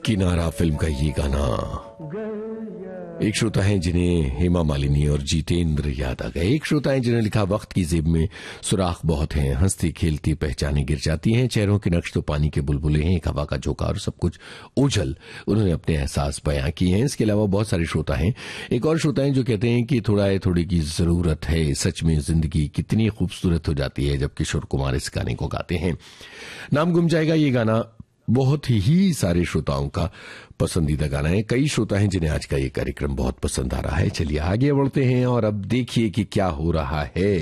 किनारा फिल्म का ये गाना एक श्रोता है जिन्हें हेमा मालिनी और जितेंद्र याद आ गए। एक श्रोता है जिन्हें लिखा वक्त की जेब में सुराख बहुत हैं, हंसती खेलती पहचाने गिर जाती हैं, चेहरों के नक्श तो पानी के बुलबुले हैं, एक हवा का झोंका और सब कुछ ओझल। उन्होंने अपने एहसास बयां किए हैं। इसके अलावा बहुत सारे श्रोता हैं। एक और श्रोता है जो कहते हैं कि थोड़ा है थोड़ी की जरूरत है, सच में जिंदगी कितनी खूबसूरत हो जाती है जब किशोर कुमार इस गाने को गाते हैं। नाम गुम जाएगा ये गाना बहुत ही सारे श्रोताओं का पसंदीदा गाना है। कई श्रोता हैं जिन्हें आज का ये कार्यक्रम बहुत पसंद आ रहा है। चलिए आगे बढ़ते हैं और अब देखिए कि क्या हो रहा है।